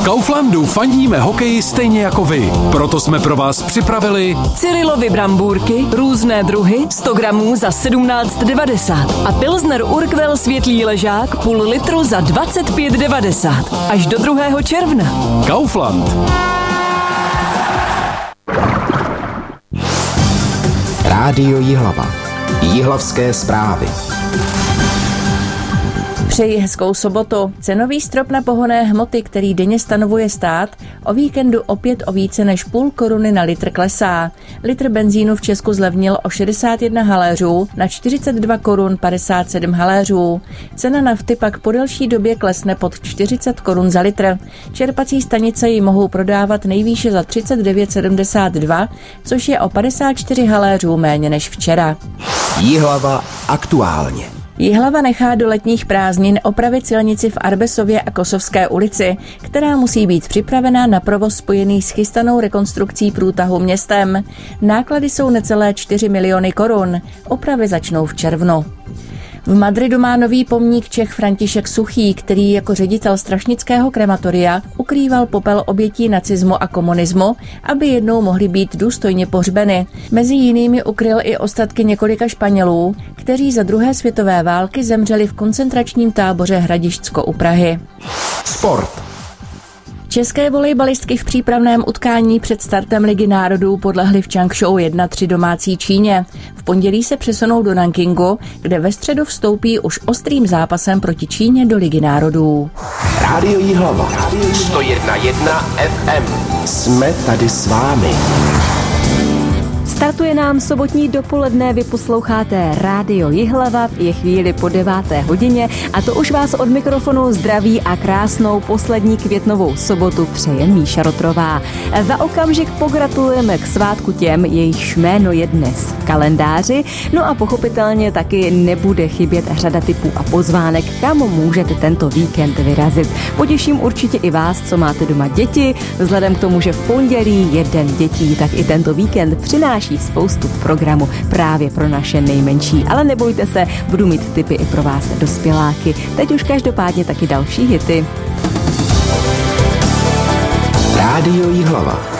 V Kauflandu fandíme hokeji stejně jako vy. Proto jsme pro vás připravili Cyrilovy brambůrky, různé druhy, 100 gramů za 17,90 a Pilsner Urquell světlý ležák půl litru za 25,90 až do 2. června. Kaufland. Rádio Jihlava. Jihlavské zprávy. Přeji hezkou sobotu. Cenový strop na pohonné hmoty, který denně stanovuje stát, o víkendu opět o více než půl koruny na litr klesá. Litr benzínu v Česku zlevnil o 61 haléřů na 42 korun 57 haléřů. Cena nafty pak po delší době klesne pod 40 korun za litr. Čerpací stanice ji mohou prodávat nejvýše za 39,72, což je o 54 haléřů méně než včera. Jihlava aktuálně. Jihlava nechá do letních prázdnin opravit silnici v Arbesově a Kosovské ulici, která musí být připravená na provoz spojený s chystanou rekonstrukcí průtahu městem. Náklady jsou necelé 4 miliony korun. Opravy začnou v červnu. V Madridu má nový pomník Čech František Suchý, který jako ředitel strašnického krematoria ukrýval popel obětí nacismu a komunismu, aby jednou mohly být důstojně pohřbeny. Mezi jinými ukryl i ostatky několika Španělů, kteří za druhé světové války zemřeli v koncentračním táboře Hradišťsko u Prahy. Sport. České volejbalistky v přípravném utkání před startem Ligy národů podlehly v Changshou 1-3 domácí Číně. V pondělí se přesunou do Nankingu, kde ve středu vstoupí už ostrým zápasem proti Číně do Ligy národů. Rádio Jihlava. 101,1 FM. Jsme tady s vámi. Startuje nám sobotní dopoledne, vy posloucháte Rádio Jihlava, je chvíli po 9. hodině a to už vás od mikrofonu zdraví a krásnou poslední květnovou sobotu přeje Míša Rotrová. Za okamžik pogratulujeme k svátku těm, jejichž jméno je dnes v kalendáři, no a pochopitelně taky nebude chybět řada tipů a pozvánek, kam můžete tento víkend vyrazit. Potěším určitě i vás, co máte doma děti, vzhledem k tomu, že v pondělí je den dětí, tak i tento víkend přináší spoustu programu právě pro naše nejmenší. Ale nebojte se, budu mít tipy i pro vás dospěláky. Teď už každopádně taky další hity. Rádio Jihlava.